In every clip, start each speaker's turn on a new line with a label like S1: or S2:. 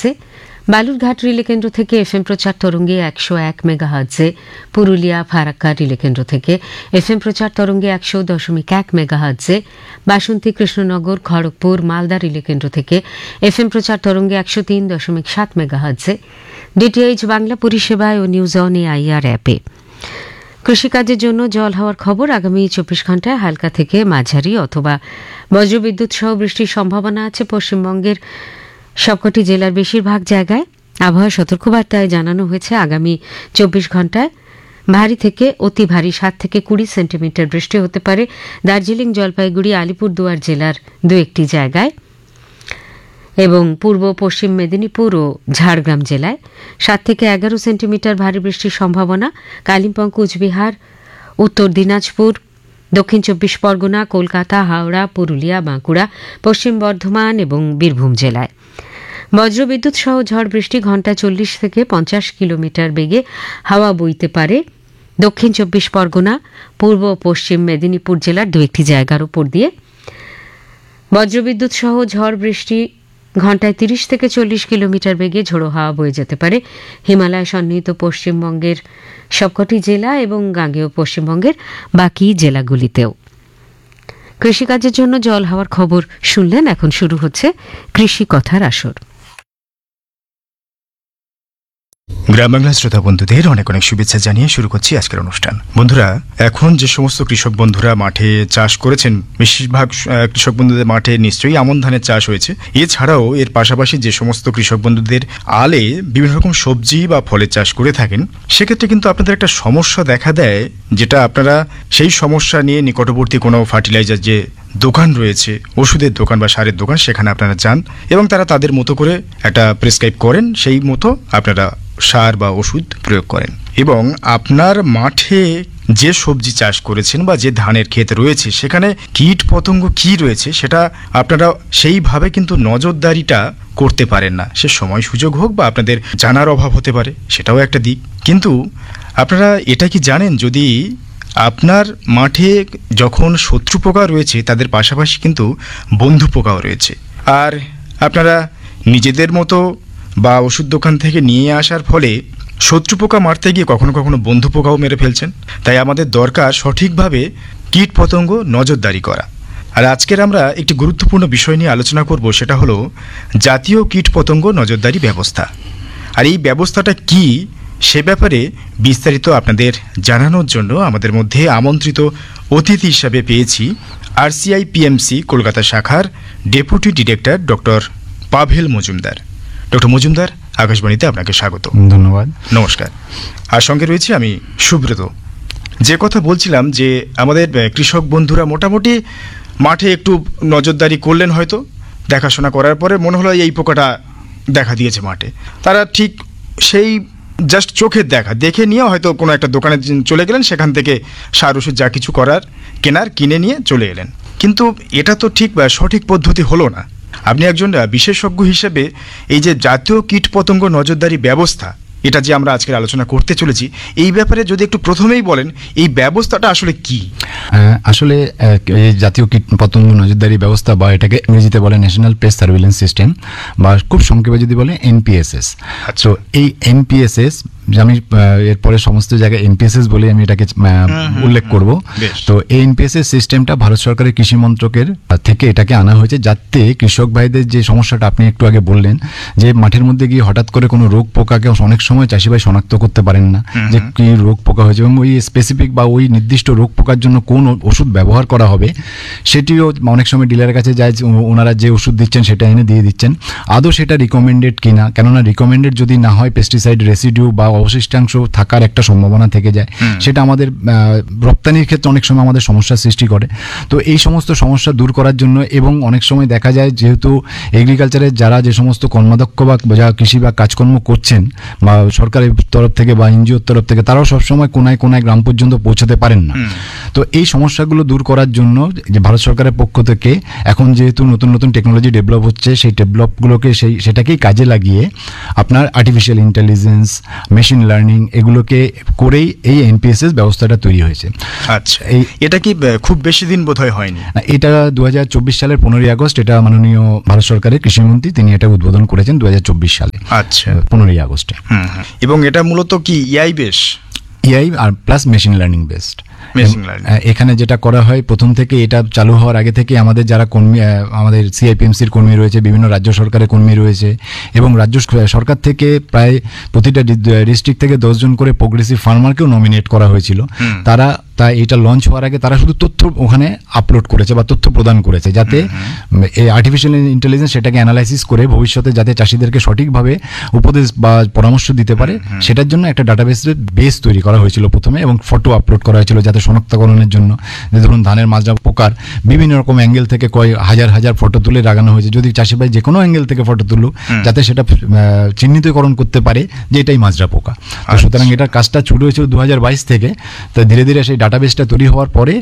S1: মেগাহার্টজে, Balurghat relay কেন্দ্র থেকে FM প্রচার তরঙ্গে 101 মেগাহার্টজে, পুরুলিয়া ফারাক্কা রিলে কেন্দ্র থেকে এফএম প্রচার তরঙ্গে 100.1 মেগাহার্টজে, বাসন্তী কৃষ্ণনগর খড়গপুর মালদা রিলে কেন্দ্র থেকে এফএম প্রচার তরঙ্গে 103.7 মেগাহার্টজে, ডিটিএইচ বাংলা পরিষেবায় ও নিউজ অন এআইআর অ্যাপে। কৃষিকাজের জন্য জল হওয়ার খবর, আগামী 24 ঘন্টায় হালকা থেকে মাঝারি অথবা বজ্রবিদ্যুৎ সহ বৃষ্টির সম্ভাবনা আছে পশ্চিমবঙ্গের সবকটি জেলার বেশিরভাগ জায়গায়। আবহাওয়া সতর্কবার্তায় জানানো হয়েছে আগামী 24 ঘন্টায় ভারী থেকে অতি ভারী 7 থেকে 20 সেন্টিমিটার বৃষ্টি হতে পারে দার্জিলিং, জলপাইগুড়ি, আলিপুরদুয়ার জেলার দু একটি জায়গায় এবং পূর্ব পশ্চিম মেদিনীপুর ও ঝাড়গ্রাম জেলায় 7 থেকে 11 সেন্টিমিটার ভারী বৃষ্টির সম্ভাবনা। কালিম্পং, কুচবিহার, উত্তর দিনাজপুর, দক্ষিণ 24 পরগনা, কলকাতা, হাওড়া, পুরুলিয়া, বাঁকুড়া, পশ্চিম বর্ধমান এবং বীরভূম জেলায় বজ্রবিদ্যুৎ সহ ঝড় বৃষ্টি ঘণ্টায় 40 থেকে 50 কিলোমিটার বেগে হাওয়া বইতে পারে দক্ষিণ 24 পরগনা, পূর্ব পশ্চিম মেদিনীপুর জেলার দু একটি জায়গার উপর দিয়ে। বজ্রবিদ্যুৎ সহ ঝড় বৃষ্টি ঘণ্টায় 30 থেকে 40 কিলোমিটার বেগে ঝোড়ো হাওয়া বয়ে যেতে পারে হিমালয় সন্নিহিত পশ্চিমবঙ্গের সবকটি জেলা এবং গাঙ্গেয় পশ্চিমবঙ্গের বাকি জেলাগুলিতেও। কৃষিকাজের জন্য জল হওয়ার খবর শুনলেন। এখন শুরু হচ্ছে কৃষি কথার আসর।
S2: গ্রাম বাংলা শ্রোতা বন্ধুদের অনেক অনেক শুভেচ্ছা জানিয়ে শুরু করছি আজকের অনুষ্ঠান। বন্ধুরা, এখন যে সমস্ত কৃষক বন্ধুরা মাঠে চাষ করেছেন, বেশিরভাগ কৃষক বন্ধুদের মাঠে নিশ্চয়ই আমন ধানের চাষ হয়েছে। এছাড়াও এর পাশাপাশি যে সমস্ত কৃষক বন্ধুদের আলে বিভিন্ন রকম সবজি বা ফলের চাষ করে থাকেন, সেক্ষেত্রে কিন্তু আপনাদের একটা সমস্যা দেখা দেয়, যেটা আপনারা সেই সমস্যা নিয়ে নিকটবর্তী কোনো ফার্টিলাইজার যে দোকান রয়েছে, ওষুধের দোকান বা সারের দোকান, সেখানে আপনারা যান এবং তারা তাদের মতো করে একটা প্রেসক্রাইব করেন, সেই মতো আপনারা সার বা ওষুধ প্রয়োগ করেন এবং আপনার মাঠে যে সবজি চাষ করেছেন বা যে ধানের ক্ষেত রয়েছে সেখানে কীট পতঙ্গ কী রয়েছে সেটা আপনারা সেইভাবে কিন্তু নজরদারিটা করতে পারেন না। সে সময় সুযোগ হোক বা আপনাদের জানার অভাব হতে পারে, সেটাও একটা দিক। কিন্তু আপনারা এটা কি জানেন, যদি আপনার মাঠে যখন শত্রু পোকা রয়েছে তাদের পাশাপাশি কিন্তু বন্ধু পোকাও রয়েছে, আর আপনারা নিজেদের মতো বা ওষুধ দোকান থেকে নিয়ে আসার ফলে শত্রু পোকা মারতে গিয়ে কখনো কখনো বন্ধু পোকাও মেরে ফেলছেন। তাই আমাদের দরকার সঠিকভাবে কীট পতঙ্গ নজরদারি করা। আর আজকের আমরা একটি গুরুত্বপূর্ণ বিষয় নিয়ে আলোচনা করব, সেটা হলো জাতীয় কীট পতঙ্গ নজরদারি ব্যবস্থা। আর এই ব্যবস্থাটা কি, সে ব্যাপারে বিস্তারিত আপনাদের জানানোর জন্য আমাদের মধ্যে আমন্ত্রিত অতিথি হিসাবে পেয়েছি আরসিআই পিএমসি কলকাতা শাখার deputy director doctor Pavel Majumdar. Doctor Majumdar, আকাশবাণীতে আপনাকে স্বাগত।
S3: ধন্যবাদ।
S2: নমস্কার। আর সঙ্গে রয়েছে আমি সুব্রত। যে কথা বলছিলাম যে আমাদের কৃষক বন্ধুরা মোটামুটি মাঠে একটু নজরদারি করলেন, হয়তো দেখাশোনা করার পরে মনে হলো এই পোকাটা দেখা দিয়েছে মাঠে, তারা ঠিক সেই জাস্ট চোখের দেখা দেখে নিয়ে হয়তো কোনো একটা দোকানে চলে গেলেন, সেখান থেকে সার ওষুধ যা কিছু করার কিনে নিয়ে চলে এলেন। কিন্তু এটা তো ঠিক সঠিক পদ্ধতি হলো না। আপনি একজন বিশেষজ্ঞ হিসেবে এই যে জাতীয় কীট পতঙ্গ নজরদারি ব্যবস্থা, এটা যে আমরা আজকে আলোচনা করতে চলেছি, এই ব্যাপারে যদি একটু প্রথমেই বলেন এই ব্যবস্থাটা আসলে কি?
S3: আসলে এই জাতীয় কীট পতঙ্গ নজরদারি ব্যবস্থা বা এটাকে ইংরেজিতে বলে ন্যাশনাল পেস্ট সার্ভিলেন্স সিস্টেম, বা খুব সংক্ষেপে যদি বলে এনপিএসএস। তো এই এনপিএসএস, আমি এরপরে সমস্ত জায়গায় এনপিএসএস বলে আমি এটাকে উল্লেখ করব। তো এই এনপিএসএস সিস্টেমটা ভারত সরকারের কৃষি মন্ত্রকের থেকে এটাকে আনা হয়েছে, যাতে কৃষক ভাইদের যে সমস্যাটা আপনি একটু আগে বললেন, যে মাঠের মধ্যে গিয়ে হঠাৎ করে কোনো রোগ পোকাকে অনেক সময় চাষি ভাই শনাক্ত করতে পারেন না যে কি রোগ পোকা হয়েছে, এবং ওই স্পেসিফিক বা ওই নির্দিষ্ট রোগ পোকার জন্য কোন ওষুধ ব্যবহার করা হবে সেটিও অনেক সময় ডিলারের কাছে যায়, ওনারা যে ওষুধ দিচ্ছেন সেটা এনে দিয়ে দিচ্ছেন, আদৌ সেটা রিকমেন্ডেড কিনা। কেননা রিকমেন্ডেড যদি না হয়, পেস্টিসাইড রেসিডিউ বা অবশিষ্টাংশ থাকার একটা সম্ভাবনা থেকে যায়, সেটা আমাদের রপ্তানির ক্ষেত্রে অনেক সময় আমাদের সমস্যার সৃষ্টি করে। তো এই সমস্ত সমস্যা দূর করার জন্য, এবং অনেক সময় দেখা যায় যেহেতু এগ্রিকালচারের যারা যে সমস্ত কর্মাধ্যক্ষ বা যারা কৃষি বা কাজকর্ম করছেন বা সরকারের তরফ থেকে বা এনজিওর তরফ থেকে, তারাও সবসময় কোনায় কোনায় গ্রাম পর্যন্ত পৌঁছতে পারেন না। তো এই সমস্যাগুলো দূর করার জন্য যে ভারত সরকারের পক্ষ থেকে এখন যেহেতু নতুন নতুন টেকনোলজি ডেভেলপ হচ্ছে, সেই ডেভেলপগুলোকে সেটাকেই কাজে লাগিয়ে আপনার আর্টিফিশিয়াল ইন্টেলিজেন্স, মেশিন লার্নিং এগুলোকে করেই এই এনপিএসএস ব্যবস্থাটা তৈরি হয়েছে।
S2: আচ্ছা, এটা কি খুব বেশি দিন বোধহয় হয়নি?
S3: এটা 2024 সালের 15ই আগস্ট এটা মাননীয় ভারত সরকারের কৃষিমন্ত্রী তিনি এটা উদ্বোধন করেছেন 2024 সালে।
S2: আচ্ছা,
S3: 15ই আগস্টে।
S2: এবং এটা মূলত কি এআই বেস?
S3: এআই আর plus machine learning based.
S2: Machine learning
S3: এখানে যেটা করা হয় প্রথম থেকে, এটা চালু হওয়ার আগে থেকে আমাদের যারা কর্মী, আমাদের সিআইপিএমসির কর্মী রয়েছে, বিভিন্ন রাজ্য সরকারের কর্মী রয়েছে, এবং রাজ্য সরকার থেকে প্রায় প্রতিটা ডিস্ট্রিক্ট থেকে 10 জন করে প্রোগ্রেসিভ ফার্মারকেও নমিনেট করা হয়েছিল। তারা এটা লঞ্চ হওয়ার আগে তারা শুধু তথ্য ওখানে আপলোড করেছে বা তথ্য প্রদান করেছে, যাতে এই আর্টিফিশিয়াল ইন্টেলিজেন্স সেটাকে অ্যানালাইসিস করে ভবিষ্যতে যাতে চাষিদেরকে সঠিকভাবে উপদেশ বা পরামর্শ দিতে পারে, সেটার জন্য একটা ডাটাবেসের বেস তৈরি করা হয়েছিল প্রথমে, এবং ফটো আপলোড করা হয়েছিল যাতে শনাক্তকরণের জন্য, যে ধরুন ধানের মাজরা পোকার বিভিন্ন রকম অ্যাঙ্গেল থেকে কয়েক হাজার ফটো তুলে লাগানো হয়েছে, যদি চাষি ভাই যে কোনো অ্যাঙ্গেল থেকে ফটো তুলুক যাতে সেটা চিহ্নিতকরণ করতে পারে যে এটাই মাজরা পোকা। তো সুতরাং এটার কাজটা শুরু হয়েছিল 2022 থেকে। তো ধীরে ধীরে সেই ডাটাবেসটা তৈরি হওয়ার পরে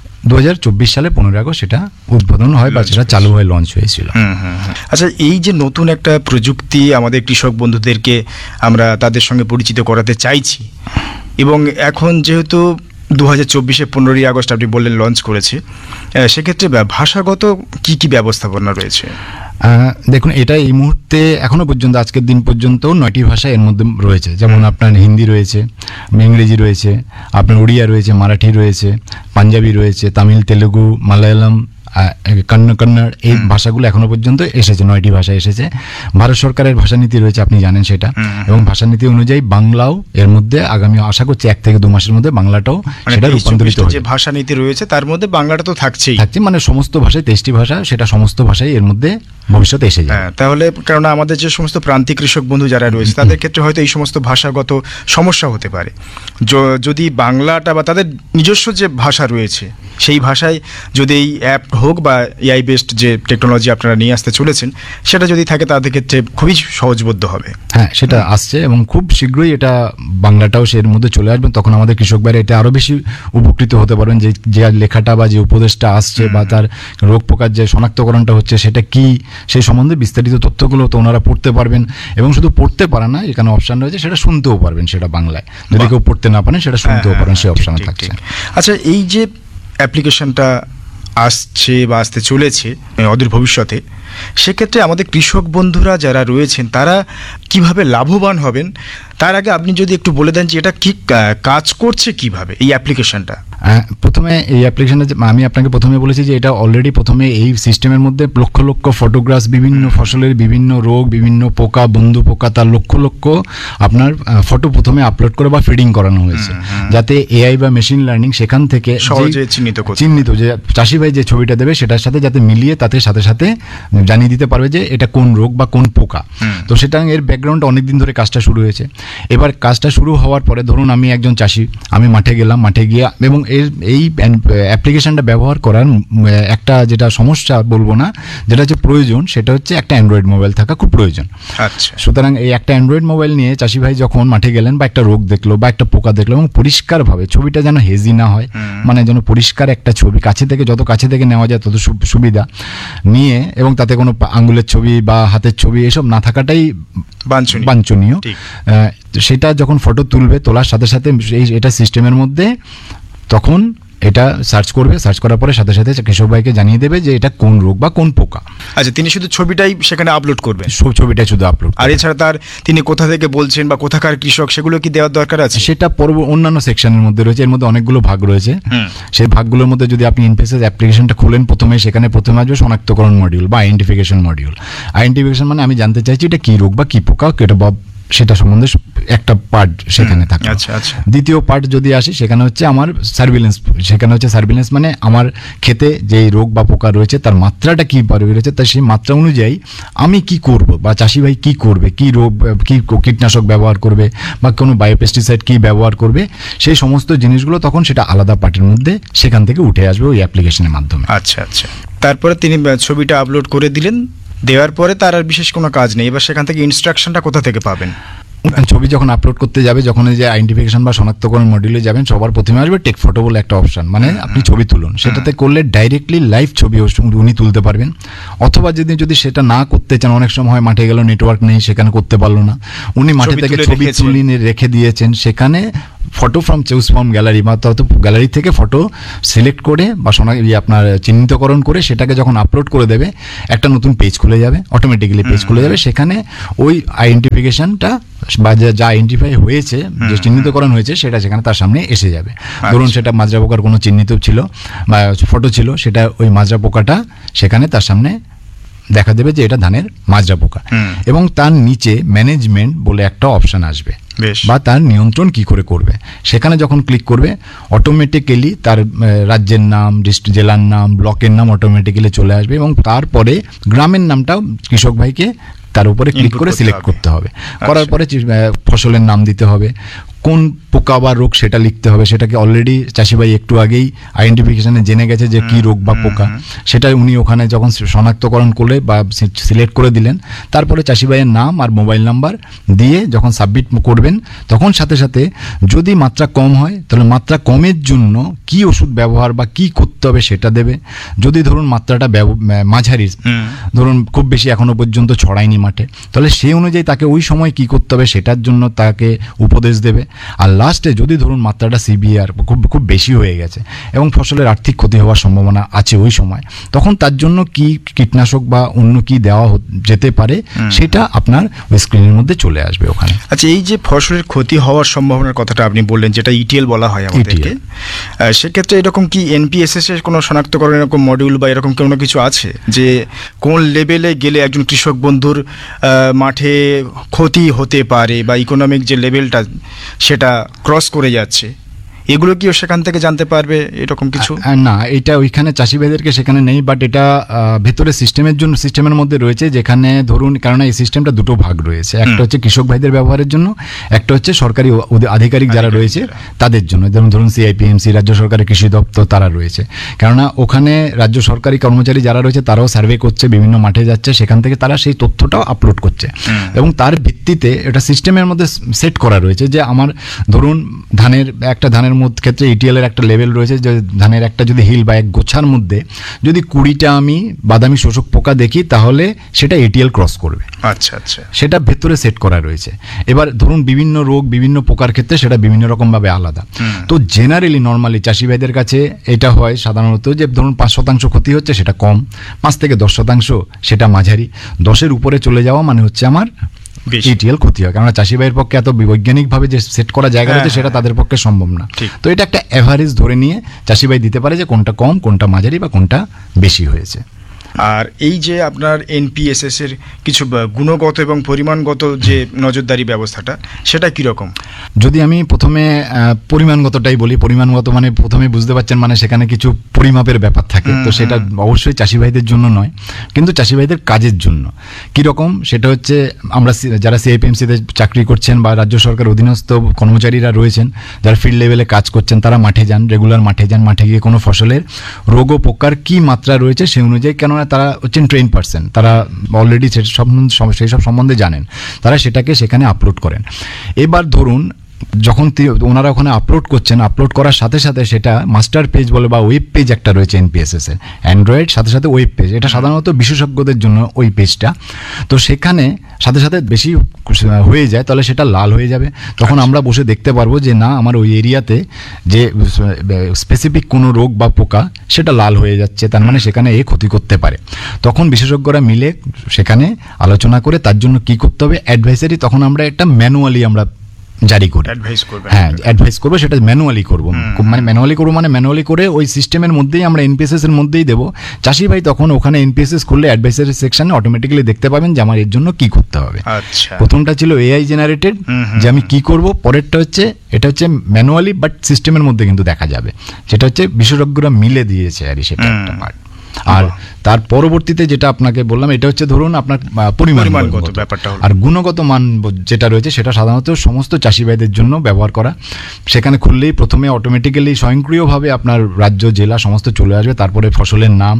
S3: 2024 সালে 15 আগস্ট সেটা উদ্বোধন হয় বা সেটা চালু হয়ে লঞ্চ হয়েছিল।
S2: আচ্ছা, এই যে নতুন একটা প্রযুক্তি আমাদের কৃষক বন্ধুদেরকে আমরা তাদের সঙ্গে পরিচিত করাতে চাইছি, এবং এখন যেহেতু 2024-এ 15ই আগস্ট আপনি বললেন লঞ্চ করেছে, সেক্ষেত্রে ভাষাগত কি কি ব্যবস্থাপনা রয়েছে?
S3: দেখুন, এটা এই মুহূর্তে এখনো পর্যন্ত আজকের দিন পর্যন্ত 9টি ভাষা এর মধ্যে রয়েছে। যেমন আপনার হিন্দি রয়েছে, ইংরেজি রয়েছে, আপনার উড়িয়া রয়েছে, মারাঠি রয়েছে, পাঞ্জাবি রয়েছে, তামিল, তেলুগু, মালায়ালাম, কন্নড়, এই ভাষাগুলো এখনো পর্যন্ত এসেছে, 9টি ভাষা এসেছে। ভারত সরকারের ভাষানীতি রয়েছে, আপনি জানেন সেটা, এবং ভাষানীতি অনুযায়ী বাংলাও এর মধ্যে আগামী আশা করছি 1 থেকে 2 মাসের মধ্যে বাংলাটাও সেটা রূপান্তরিত হবে।
S2: যে ভাষানীতি রয়েছে তার মধ্যে বাংলাটা তো থাকছে,
S3: মানে সমস্ত ভাষায় 23টি ভাষা, সেটা সমস্ত ভাষাই এর মধ্যে ভবিষ্যতে এসে যায়।
S2: তাহলে কারণ আমাদের যে সমস্ত প্রান্তিক কৃষক বন্ধু যারা রয়েছে তাদের ক্ষেত্রে হয়তো এই সমস্ত ভাষাগত সমস্যা হতে পারে। যদি বাংলাটা বা তাদের নিজস্ব যে ভাষা রয়েছে সেই ভাষায় যদি এই অ্যাপ হোক বা এআই বেসড যে টেকনোলজি আপনারা নিয়ে আসতে চলেছেন সেটা যদি থাকে, তাদের ক্ষেত্রে খুবই সহজবোধ্য হবে।
S3: হ্যাঁ, সেটা আসছে, এবং খুব শীঘ্রই এটা বাংলাটাও এর মধ্যে চলে আসবে। তখন আমাদের কৃষক ভাইরা এটা আরও বেশি উপকৃত হতে পারবেন, যে লেখাটা বা যে উপদেশটা আসছে বা তার রোগ পোকার যে শনাক্তকরণটা হচ্ছে সেটা কি, সেই সম্বন্ধে বিস্তারিত তথ্যগুলো তো ওনারা পড়তে পারবেন, এবং শুধু পড়তে পারে না, এখানে অপশান রয়েছে সেটা শুনতেও পারবেন, সেটা বাংলায়। যদি কেউ পড়তে না পারেন সেটা শুনতেও পারেন, সেই অপশান থাকছে।
S2: আচ্ছা, এই যে অ্যাপ্লিকেশনটা আসছে বা আসতে চলেছে অদূর ভবিষ্যতে, সেক্ষেত্রে আমাদের কৃষক বন্ধুরা যারা রয়েছেন তারা কিভাবে লাভবান হবেন, তার আগে আপনি যদি একটু বলে দেন যে এটা কি কাজ করছে কিভাবে এই অ্যাপ্লিকেশনটা।
S3: প্রথমে এই অ্যাপ্লিকেশনটা আমি আপনাকে প্রথমে বলেছি যে এটা অলরেডি প্রথমে এই সিস্টেমের মধ্যে লক্ষ লক্ষ ফটোগ্রাফস, বিভিন্ন ফসলের বিভিন্ন রোগ, বিভিন্ন পোকা, বন্ধু পোকা, তার লক্ষ লক্ষ আপনার ফটো প্রথমে আপলোড করে বা ফিডিং করানো হয়েছে, যাতে এআই বা মেশিন লার্নিং সেখান থেকে
S2: সহজে চিহ্নিত
S3: যে চাষি ভাই যে ছবিটা দেবে সেটার সাথে যাতে মিলিয়ে তাতে সাথে সাথে জানিয়ে দিতে পারবে যে এটা কোন রোগ বা কোন পোকা। তো সেটা এর ব্যাকগ্রাউন্ড অনেকদিন ধরে কাজটা শুরু হয়েছে। এবার কাজটা শুরু হওয়ার পরে ধরুন আমি একজন চাষি, আমি মাঠে গেলাম, মাঠে গিয়ে, এবং এই অ্যাপ্লিকেশনটা ব্যবহার করার একটা যেটা সমস্যা বলবো না, যেটা হচ্ছে প্রয়োজন, সেটা হচ্ছে একটা অ্যান্ড্রয়েড মোবাইল থাকা খুব প্রয়োজন।
S2: আচ্ছা,
S3: সুতরাং এই একটা অ্যান্ড্রয়েড মোবাইল নিয়ে চাষি ভাই যখন মাঠে গেলেন বা একটা রোগ দেখলো বা একটা পোকা দেখলো, এবং পরিষ্কারভাবে ছবিটা যেন হেজি না হয়, মানে যেন পরিষ্কার একটা ছবি কাছে থেকে, যত কাছে থেকে নেওয়া যায় তত সুবিধা নিয়ে, এবং তাতে কোনো আঙ্গুলের ছবি বা হাতের ছবি এসব না থাকাটাই বাঞ্ছনীয়। সেটা যখন ফটো তুলবে, তোলার সাথে সাথে এটা সিস্টেমের মধ্যে তখন এটা সার্চ করবে, সার্চ করার পরে সাথে সাথে কৃষক ভাইকে জানিয়ে দেবে যে এটা কোন রোগ বা কোন পোকা।
S2: আচ্ছা, তিনি শুধু ছবিটাই সেখানে আপলোড করবেন?
S3: ছবিটাই শুধু আপলোড, আর
S2: এছাড়া তার তিনি কোথা থেকে বলছেন বা কোথাকার কৃষক সেগুলো কি দেওয়ার দরকার আছে?
S3: সেটা অন্যান্য সেকশনের মধ্যে রয়েছে, এর মধ্যে অনেকগুলো ভাগ রয়েছে। সেই ভাগগুলোর মধ্যে যদি আপনি ইনফেসিস অ্যাপ্লিকেশনটা খুলেন, প্রথমে আসবে শনাক্তকরণ মডিউল বা আইডেন্টিফিকেশন মডিউল। আইডেন্টিফিকেশন মানে আমি জানতে চাইছি এটা কি রোগ বা কি পোকা, সেটা সম্বন্ধে একটা পার্ট সেখানে থাকে। দ্বিতীয় পার্ট যদি আসে, সেখানে হচ্ছে আমার সার্ভিলেন্স, মানে আমার ক্ষেতে যে রোগ বা পোকা রয়েছে তার মাত্রাটা কি রয়েছে, তাই সেই মাত্রা অনুযায়ী আমি কি করব বা চাষি ভাই কি করবে, কি রোগ, কি কীটনাশক ব্যবহার করবে বা কোনো বায়োপেস্টিসাইড কি ব্যবহার করবে, সেই সমস্ত জিনিসগুলো তখন সেটা আলাদা পার্টের মধ্যে সেখান থেকে উঠে আসবে ওই অ্যাপ্লিকেশনের মাধ্যমে।
S2: আচ্ছা, তারপরে তিনি ছবিটা আপলোড করে দিলেন, দেওয়ার পরে তার আর বিশেষ কোনো কাজ নেই। এবার সেখান থেকে ইনস্ট্রাকশনটা কোথা থেকে পাবেন?
S3: ছবি যখন আপলোড করতে যাবে, যখন এই যে আইডেন্টিফিকেশন বা শনাক্তকরণ মডিউলে যাবেন, সবার প্রথমে আসবে টেক ফটো বলে একটা অপশন, মানে আপনি ছবি তুলুন। সেটাতে করলে ডাইরেক্টলি লাইভ ছবি উনি তুলতে পারবেন। অথবা যদি সেটা না করতে চান, অনেক সময় হয় মাঠে গেল নেটওয়ার্ক নেই, সেখানে করতে পারলো না, উনি মাঠে থেকে ছবি তুলে রেখে দিয়েছেন, সেখানে photo from choose from gallery বা গ্যালারি থেকে ফটো সিলেক্ট করে বা আপনার চিহ্নিতকরণ করে সেটাকে যখন আপলোড করে দেবে, একটা নতুন পেজ খুলে যাবে, অটোমেটিক্যালি পেজ খুলে যাবে। সেখানে ওই আইডেন্টিফিকেশনটা বা যা আইডেন্টিফাই হয়েছে, যে চিহ্নিতকরণ হয়েছে, সেটা সেখানে তার সামনে এসে যাবে। ধরুন সেটা মাজরা পোকার কোনো চিহ্নিত ছিল বা ফটো ছিল, সেটা ওই মাজরা পোকাটা সেখানে তার সামনে দেখা দেবে যে এটা ধানের মাজরা পোকা। এবং তার নিচে ম্যানেজমেন্ট বলে একটা অপশন আসবে, বা তার নিয়ন্ত্রণ কি করে করবে। সেখানে যখন ক্লিক করবে, অটোমেটিক্যালি তার রাজ্যের নাম, জেলার নাম, ব্লকের নাম অটোমেটিক্যালি চলে আসবে, এবং তারপরে গ্রামের নামটাও কৃষক ভাইকে তার উপরে ক্লিক করে সিলেক্ট করতে হবে। করার পরে ফসলের নাম দিতে হবে, কোন পোকা বা রোগ সেটা লিখতে হবে। সেটাকে অলরেডি চাষিভাই একটু আগেই আইডেন্টিফিকেশনে জেনে গেছে যে কি রোগ বা পোকা, সেটা উনি ওখানে যখন শনাক্তকরণ করলে বা সিলেক্ট করে দিলেন, তারপরে চাষিভাইয়ের নাম আর মোবাইল নাম্বার দিয়ে যখন সাবমিট করবেন, তখন সাথে সাথে যদি মাত্রা কম হয়, তাহলে মাত্রা কমের জন্য কি ওষুধ ব্যবহার বা কি করতে হবে সেটা দেবে। যদি ধরুন মাত্রাটা মাঝারি, ধরুন খুব বেশি এখনো পর্যন্ত ছড়ায়নি মাঠে, তাহলে সেই অনুযায়ী তাকে ওই সময় কি করতে হবে সেটার জন্য তাকে উপদেশ দেবে। আর লাস্টে যদি ধরুন মাত্রাটা সিভিয়ার খুব বেশি হয়ে গেছে এবং ফসলের আর্থিক ক্ষতি হওয়ার সম্ভাবনা আছে ওই সময়, তখন তার জন্য কি কীটনাশক বা অন্য কি দেওয়া যেতে পারে সেটা আপনার ওই স্ক্রিনের মধ্যে চলে আসবে ওখানে।
S2: আচ্ছা, এই যে ফসলের ক্ষতি হওয়ার সম্ভাবনার কথাটা আপনি বললেন, যেটা ইটিএল বলা হয় আমাদেরকে, সেক্ষেত্রে এরকম কি এনপিএসএস এর কোনো শনাক্তকরণ এরকম মডিউল বা এরকম কোনো কিছু আছে যে কোন লেভেলে গেলে একজন কৃষক বন্ধুর মাঠে ক্ষতি হতে পারে বা ইকোনমিক যে লেভেলটা সেটা ক্রস করে যাচ্ছে, এগুলো কি সেখান থেকে জানতে পারবে এরকম কিছু?
S3: না, এটা ওইখানে চাষি ভাইদেরকে সেখানে নেই, বাট এটা ভেতরে সিস্টেমের মধ্যে রয়েছে, যেখানে ধরুন, কারণ এই সিস্টেমটা দুটো ভাগ রয়েছে, একটা হচ্ছে কৃষক ভাইদের ব্যবহারের জন্য, একটা হচ্ছে সরকারি আধিকারিক যারা রয়েছে তাদের জন্য। ধরুন সিআইপিএমসি, রাজ্য সরকারের কৃষি দপ্তর, তারা রয়েছে। কেননা ওখানে রাজ্য সরকারি কর্মচারী যারা রয়েছে তারাও সার্ভে করছে, বিভিন্ন মাঠে যাচ্ছে, সেখান থেকে তারা সেই তথ্যটাও আপলোড করছে, এবং তার ভিত্তিতে এটা সিস্টেমের মধ্যে সেট করা রয়েছে যে আমার ধরুন ধানের ক্ষেত্রে ইটিএল এর একটা লেভেল রয়েছে, যে ধানের একটা যদি হিল বা এক গোছার মধ্যে যদি 20টা আমি বাদামি শোষক পোকা দেখি, তাহলে সেটা এটিএল ক্রস করবে।
S2: আচ্ছা আচ্ছা,
S3: সেটা ভেতরে সেট করা রয়েছে। এবার ধরুন বিভিন্ন রোগ, বিভিন্ন পোকার ক্ষেত্রে সেটা বিভিন্ন রকম ভাবে আলাদা। তো জেনারেলি নর্মালি চাষি ভাইদের কাছে এটা হয় সাধারণত যে ধরুন 5% ক্ষতি হচ্ছে, সেটা কম, 5 থেকে 10% সেটা মাঝারি, 10-এর উপরে চলে যাওয়া মানে হচ্ছে আমার ইটিএল ক্ষতি হয়। কারণ চাষি ভাইয়ের পক্ষে এত বৈজ্ঞানিকভাবে যে সেট করা জায়গা রয়েছে সেটা তাদের পক্ষে সম্ভব না। তো এটা একটা অ্যাভারেজ ধরে নিয়ে চাষি ভাই দিতে পারে যে কোনটা কম, কোনটা মাঝারি বা কোনটা বেশি হয়েছে।
S2: আর এই যে আপনার এনপিএসএস এর কিছু গুণগত এবং পরিমাণগত যে নজরদারি ব্যবস্থাটা, সেটা কিরকম?
S3: যদি আমি প্রথমে পরিমাণগতটাই বলি, পরিমাণগত মানে প্রথমে বুঝতে পারছেন, মানে সেখানে কিছু পরিমাপের ব্যাপার থাকে, তো সেটা অবশ্যই চাষি ভাইদের জন্য নয়, কিন্তু চাষি ভাইদের কাজের জন্য কিরকম সেটা হচ্ছে, আমরা যারা সিআইপিএমসিতে চাকরি করছেন বা রাজ্য সরকার অধীনস্থ কর্মচারীরা রয়েছেন, যারা ফিল্ড লেভেলে কাজ করছেন, তারা মাঠে যান, রেগুলার মাঠে যান, মাঠে গিয়ে কোনো ফসলের রোগ ও পোকার কি মাত্রা রয়েছে সেই অনুযায়ী, কেননা তারা হচ্ছেন ট্রেন পার্সন, তারা অলরেডি সেই সব সম্বন্ধে জানেন, তারা সেটাকে সেখানে আপলোড করেন। এবার ধরুন যখন ওনারা ওখানে আপলোড করছেন, আপলোড করার সাথে সাথে সেটা মাস্টার পেজ বলে বা ওয়েব পেজ একটা রয়েছে এনপিএসএস এর, অ্যান্ড্রয়েড সাথে সাথে ওয়েব পেজ, এটা সাধারণত বিশেষজ্ঞদের জন্য ওই পেজটা। তো সেখানে সাথে সাথে বেশি হয়ে যায় তাহলে সেটা লাল হয়ে যাবে, তখন আমরা বসে দেখতে পারবো যে না, আমার ওই এরিয়াতে যে স্পেসিফিক কোনো রোগ বা পোকা সেটা লাল হয়ে যাচ্ছে, তার মানে সেখানে এ ক্ষতি করতে পারে। তখন বিশেষজ্ঞরা মিলে সেখানে আলোচনা করে তার জন্য কি করতে হবে অ্যাডভাইসারি, তখন আমরা একটা ম্যানুয়ালি আমরা জারি করি। হ্যাঁ, অ্যাডভাইস করবো, সেটা ম্যানুয়ালি করবো, মানে ম্যানুয়ালি করে ওই সিস্টেমের মধ্যেই আমরা এনপিএসএস এর মধ্যেই দেবো। চাষি ভাই তখন ওখানে এনপিএসএস করলে অ্যাডভাইসারি সেকশনে অটোমেটিক্যালি দেখতে পাবেন যে আমার এর জন্য কি করতে হবে। প্রথমটা ছিল এআই জেনারেটেড, যে আমি কি করব, পরেরটা হচ্ছে এটা হচ্ছে ম্যানুয়ালি বাট সিস্টেমের মধ্যে কিন্তু দেখা যাবে, যেটা হচ্ছে বিশেষজ্ঞরা মিলে দিয়েছে আর সেটা একটা পার্ট। আর তার পরবর্তীতে যেটা আপনাকে বললাম এটা হচ্ছে ধরুন আপনার পরিমাণগত
S2: ব্যাপারটা হলো।
S3: আর গুণগত মান যেটা রয়েছে সেটা সাধারণত সমস্ত চাষি ভাইদের জন্য ব্যবহার করা। সেখানে খুললেই প্রথমে অটোমেটিক্যালি স্বয়ংক্রিয়ভাবে আপনার রাজ্য জেলা সমস্ত চলে আসবে, তারপরে ফসলের নাম,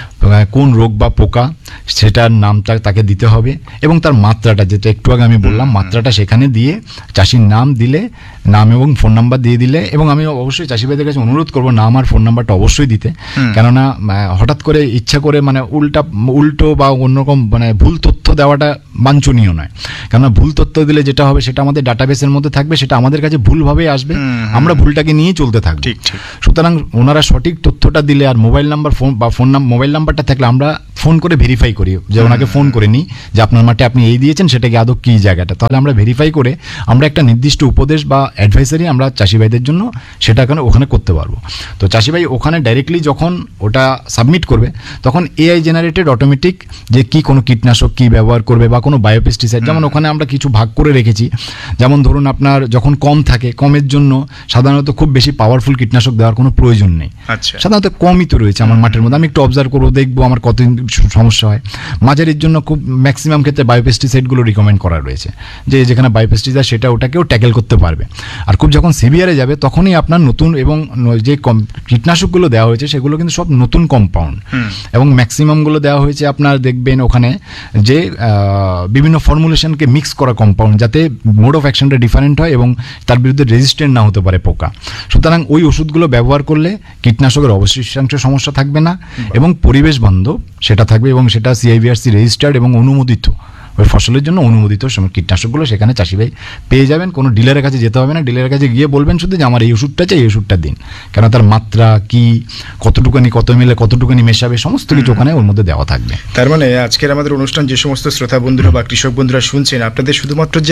S3: কোন রোগ বা পোকা সেটার নামটা তাকে দিতে হবে এবং তার মাত্রাটা, যেটা একটু আগে আমি বললাম, মাত্রাটা সেখানে দিয়ে চাষির নাম দিলে, নাম এবং ফোন নাম্বার দিয়ে দিলে, এবং আমি অবশ্যই চাষি ভাইদের কাছে অনুরোধ করবো নাম আর ফোন নাম্বারটা অবশ্যই দিতে, কেননা হঠাৎ করে ইচ্ছা করে মানে উল্টো বা অন্যরকম মানে ভুল তথ্য দেওয়াটা বাঞ্ছনীয় নয়। কেননা ভুল তথ্য দিলে যেটা হবে সেটা আমাদের ডাটাবেসের মধ্যে থাকবে, সেটা আমাদের কাছে ভুলভাবে আসবে, আমরা ভুলটাকে নিয়ে চলতে থাকবো। সুতরাং ওনারা সঠিক তথ্যটা দিলে, আর মোবাইল নাম্বার মোবাইল নাম্বারটা থাকলে আমরা ফোন করে ভেরিফাই করি, যে ওনাকে ফোন করে নিই যে আপনার মাঠে আপনি এই দিয়েছেন সেটা কি আদৌ কি জায়গাটা, তাহলে আমরা ভেরিফাই করে আমরা একটা নির্দিষ্ট উপদেশ বা অ্যাডভাইসারি আমরা চাষি ভাইদের জন্য সেটা ওখানে করতে পারবো। তো চাষি ভাই ওখানে ডাইরেক্টলি যখন ওটা সাবমিট করবে তখন এআই জেনারেটেড অটোমেটিক যে কি কোনো কীটনাশক কি ব্যবহার করবে বা কোনো বায়োপেস্টিসাইড, যেমন ওখানে আমরা কিছু ভাগ করে রেখেছি, যেমন ধরুন আপনার যখন কম থাকে, কমের জন্য সাধারণত খুব বেশি পাওয়ারফুল কীটনাশক দেওয়ার কোনো প্রয়োজন নেই, সাধারণত কমই তো রয়েছে আমার মাঠের মধ্যে, আমি একটু অবজার্ভ করবো, দেখবো আমার কতদিন সমস্যা হয়। মাঝারির জন্য খুব ম্যাক্সিমাম ক্ষেত্রে বায়োপেস্টিসাইডগুলো রিকমেন্ড করা রয়েছে, যে যেখানে বায়োপেস্টিসাইড সেটা ওটাকেও ট্যাকেল করতে পারবে। আর খুব যখন সিভিয়ারে যাবে তখনই আপনার নতুন এবং যে কীটনাশকগুলো দেওয়া হয়েছে সেগুলো কিন্তু সব নতুন কম্পাউন্ড, এবং ম্যাক্সিমামগুলো দেওয়া হয়েছে আপনার দেখবেন ওখানে যে বিভিন্ন ফর্মুলেশনকে মিক্স করা কম্পাউন্ড, যাতে মোড অফ অ্যাকশনটা ডিফারেন্ট হয় এবং তার বিরুদ্ধে রেজিস্ট্যান্ট না হতে পারে পোকা। সুতরাং ওই ওষুধগুলো ব্যবহার করলে কীটনাশকের অবশিষ্টাংশ সমস্যা থাকবে না এবং পরিবেশ বান্ধব সেটা থাকবে, এবং সেটা সিআইভিআরসি রেজিস্টার্ড এবং অনুমোদিত, ওই ফসলের জন্য অনুমোদিত কীটনাশকগুলো সেখানে চাষি ভাই পেয়ে যাবেন। কোনো ডিলারের কাছে যেতে হবে না, ডিলারের কাছে গিয়ে বলবেন শুধু যে আমার এই ওষুধটা চাই, এই ওষুধটা দিন, কেন তার মাত্রা কি, কতটুকুনি কত মিলে কতটুকুনি মেশাবে সমস্ত কিছু ওখানে ওর মধ্যে দেওয়া থাকবে।
S2: তার মানে আজকের আমাদের অনুষ্ঠান যে সমস্ত শ্রোতা বন্ধুরা বা কৃষক বন্ধুরা শুনছেন, আপনাদের শুধুমাত্র যে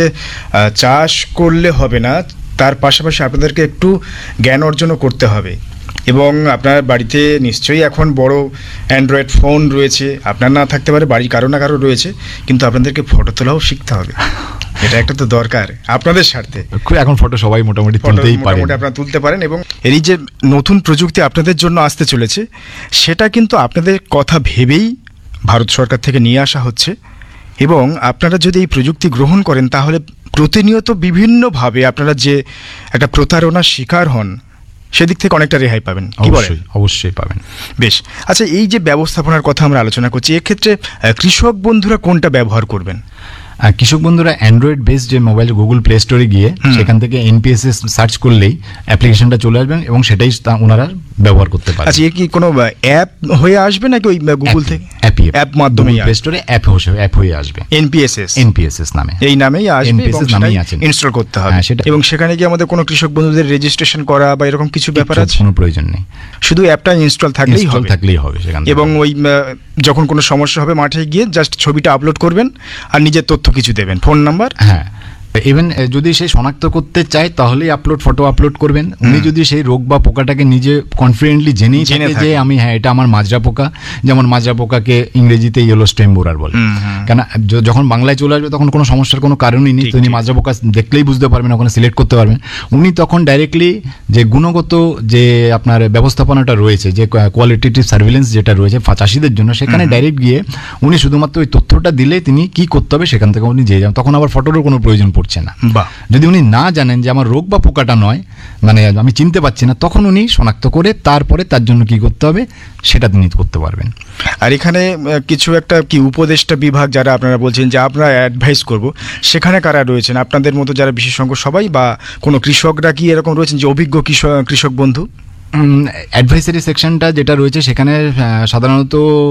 S2: চাষ করলে হবে না, তার পাশাপাশি আপনাদেরকে একটু জ্ঞান অর্জনও করতে হবে, এবং আপনার বাড়িতে নিশ্চয়ই এখন বড় অ্যান্ড্রয়েড ফোন রয়েছে, আপনার না থাকতে পারে, বাড়ির কারো না কারো রয়েছে, কিন্তু আপনাদেরকে ফটো তোলাও শিখতে হবে, এটা একটা তো দরকার আপনাদের স্বার্থে।
S3: এখন ফটো সবাই মোটামুটি তুলতেই পারে,
S2: আপনারা তুলতে পারেন, এবং এই যে নতুন প্রযুক্তি আপনাদের জন্য আসতে চলেছে সেটা কিন্তু আপনাদের কথা ভেবেই ভারত সরকার থেকে নিয়ে আসা হচ্ছে, এবং আপনারা যদি এই প্রযুক্তি গ্রহণ করেন তাহলে প্রতিনিয়ত বিভিন্নভাবে আপনারা যে একটা প্রতারণার শিকার হন সেদিক থেকে অনেকটা রেহাই পাবেন।
S3: অবশ্যই পাবেন।
S2: বেশ, আচ্ছা, এই যে ব্যবস্থাপনার কথা আমরা আলোচনা করছি, এক্ষেত্রে কৃষক বন্ধুরা কোনটা ব্যবহার করবেন?
S3: কৃষক বন্ধুরা অ্যান্ড্রয়েড বেস যে মোবাইল গুগল প্লে স্টোরে গিয়ে সেখান থেকে এনপিএসএস সার্চ করলেই অ্যাপ্লিকেশনটা চলে আসবেন এবং সেটাই ওনারা ব্যবহার করতে পারেন।
S2: আচ্ছা, এ কি কোনো অ্যাপ হয়ে আসবে নাকি ওই গুগল থেকে অ্যাপ মাধ্যমে
S3: প্লে স্টোরে অ্যাপ হয়ে আসবে, এনপিএসএস নামে,
S2: এই নামেই আসবে এবং ইনস্টল করতে হবে, এবং সেখানে গিয়ে আমাদের কোনো কৃষক বন্ধুদের রেজিস্ট্রেশন করা বা এরকম কিছু ব্যাপার আছে?
S3: কোনো প্রয়োজন নেই,
S2: শুধু অ্যাপটা ইনস্টল থাকলেই হবে
S3: সেখানে,
S2: এবং ওই যখন কোনো সমস্যা হবে মাঠে গিয়ে জাস্ট ছবিটা আপলোড করবেন আর নিজের তথ্য কিছু দেবেন, ফোন নাম্বার।
S3: হ্যাঁ, ইভেন যদি সে শনাক্ত করতে চায় তাহলেই ফটো আপলোড করবেন। উনি যদি সেই রোগ বা পোকাটাকে নিজে কনফিডেন্টলি জেনে থাকে যে আমি এটা আমার মাজরা পোকা, যেমন মাজরা পোকাকে ইংরেজিতে ইয়েলো স্টেম বোরার বলে, কেন যখন বাংলায় চলে আসবে তখন কোনো সমস্যার কোনো কারণই নেই, তিনি মাজরা পোকা দেখলেই বুঝতে পারবেন, ওখানে সিলেক্ট করতে পারবেন। উনি তখন ডাইরেক্টলি যে গুণগত যে আপনার ব্যবস্থাপনাটা রয়েছে, যে কোয়ালিটেটিভ সার্ভিলেন্স যেটা রয়েছে চাষিদের জন্য, সেখানে ডাইরেক্ট গিয়ে উনি শুধুমাত্র ওই তথ্যটা দিলে তিনি কি করতে হবে সেখান থেকে উনি যেয়ে যান, তখন আবার ফটোরও কোনো প্রয়োজন পড়ছে না। যদি উনি না জানেন যে আমার রোগ বা পোকাটা নয়, মানে আমি চিনতে পারছি না, তখন উনি শনাক্ত করে তারপরে তার জন্য কি করতে হবে সেটা তিনি করতে পারবেন।
S2: আর এখানে কিছু একটা কি উপদেষ্টা বিভাগ যারা আপনারা বলছেন যে আপনারা অ্যাডভাইস করব, সেখানে কারা রয়েছেন আপনাদের মতো যারা বিশেষজ্ঞ সবাই, বা কোনো কৃষকরা কি এরকম রয়েছেন যে অভিজ্ঞ কৃষক বন্ধু?
S3: অ্যাডভাইসারি সেকশনটা যেটা রয়েছে সেখানে সাধারণত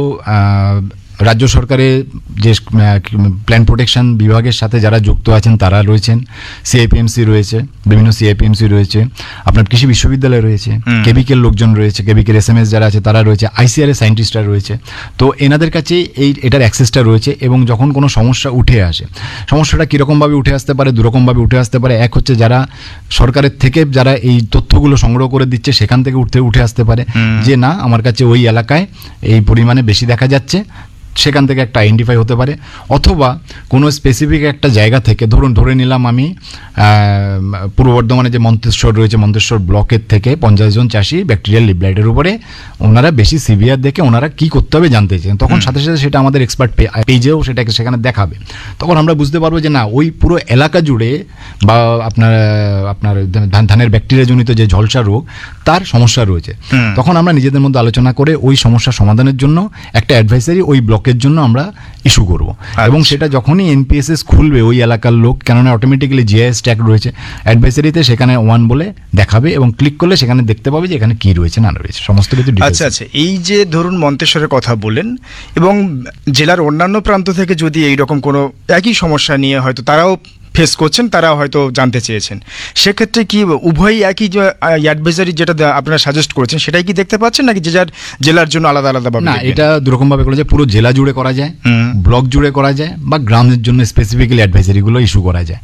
S3: রাজ্য সরকারের যে প্ল্যান প্রোটেকশন বিভাগের সাথে যারা যুক্ত আছেন তারা রয়েছেন, সিআইপিএমসি রয়েছে, বিভিন্ন সিআইপিএমসি রয়েছে, আপনার কৃষি বিশ্ববিদ্যালয় রয়েছে, কেবিকের লোকজন রয়েছে, কেবিকের এসএমএস যারা আছে তারা রয়েছে, আইসিআরের সায়েন্টিস্টরা রয়েছে। তো এনাদের কাছে এটার অ্যাক্সেসটা রয়েছে, এবং যখন কোনো সমস্যা উঠে আসে, সমস্যাটা কীরকমভাবে উঠে আসতে পারে, দুরকমভাবে উঠে আসতে পারে। এক হচ্ছে যারা সরকারের থেকে যারা এই তথ্যগুলো সংগ্রহ করে দিচ্ছে সেখান থেকে উঠে আসতে পারে যে না আমার কাছে ওই এলাকায় এই পরিমাণে বেশি দেখা যাচ্ছে, সেখান থেকে একটা আইডেন্টিফাই হতে পারে, অথবা কোনো স্পেসিফিক একটা জায়গা থেকে ধরে নিলাম আমি পূর্ব বর্ধমানে যে মন্তেশ্বর রয়েছে, মন্তেশ্বর ব্লকের থেকে 50 জন চাষি ব্যাকটেরিয়াল লিভ ব্লাইটের উপরে ওনারা বেশি সিভিয়ার দেখে ওনারা কি করতে হবে জানতে চান, তখন সাথে সাথে সেটা আমাদের এক্সপার্ট পেজেও সেটাকে সেখানে দেখাবে। তখন আমরা বুঝতে পারবো যে না, ওই পুরো এলাকা জুড়ে বা আপনার ধানের ব্যাকটেরিয়া জনিত যে ঝলসা রোগ তার সমস্যা রয়েছে। তখন আমরা নিজেদের মধ্যে আলোচনা করে ওই সমস্যা সমাধানের জন্য একটা অ্যাডভাইসারি ওই ব্লকের জন্য আমরা ইস্যু করব, এবং সেটা যখনই এনপিএসএস খুলবে ওই এলাকার লোক, কেননা অটোমেটিক্যালি জিআইএস ট্যাগ রয়েছে অ্যাডভাইসারিতে, সেখানে 1 বলে দেখাবে এবং ক্লিক করলে সেখানে দেখতে পাবে যে এখানে কি রয়েছে না রয়েছে সমস্ত কিছু।
S2: আচ্ছা আচ্ছা, এই যে ধরুন মন্তেশ্বরের কথা বললেন এবং জেলার অন্যান্য প্রান্ত থেকে যদি এইরকম কোনো একই সমস্যা নিয়ে হয়তো তারাও ফেস করছেন, তারা হয়তো জানতে চেয়েছেন, সেক্ষেত্রে কি উভয়ই একই যে অ্যাডভাইজারি যেটা আপনারা সাজেস্ট করেছেন সেটাই কি দেখতে পাচ্ছেন, নাকি যে যার জেলার জন্য আলাদা আলাদা ভাবে?
S3: না, এটা দুরকম ভাবে করা যায়, পুরো জেলা জুড়ে করা যায়, ব্লক জুড়ে করা যায়, বা গ্রামের জন্য স্পেসিফিক্যালি অ্যাডভাইজারিগুলো ইস্যু করা যায়।